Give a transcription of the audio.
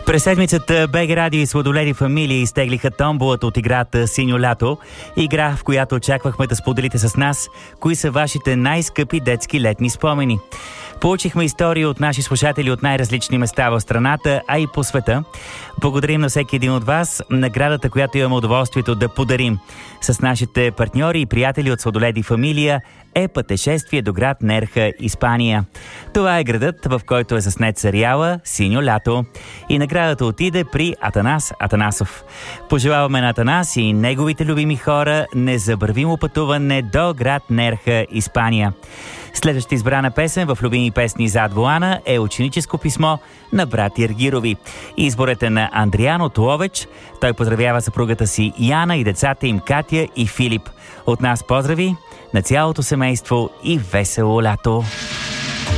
През седмицата БГ Радио и Сладоледи фамилии изтеглиха томболата от играта Синьо лято, игра, в която очаквахме да споделите с нас кои са вашите най-скъпи детски летни спомени. Получихме истории от наши слушатели от най-различни места в страната, а и по света. Благодарим на всеки един от вас. Наградата, която имаме удоволствието да подарим с нашите партньори и приятели от Сладоледи фамилия, е пътешествие до град Нерха, Испания. Това е градът, в който е заснет сериала Синьо лято. И наградата отиде при Атанас Атанасов. Пожелаваме на Атанас и неговите любими хора незабравимо пътуване до град Нерха, Испания. Следващата избрана песен в любими песни зад волана е ученическо писмо на брат Ергирови. Изборът е на Андриан от Ловеч. Той поздравява съпругата си Яна и децата им Катя и Филип. От нас поздрави на цялото семейство и весело лято!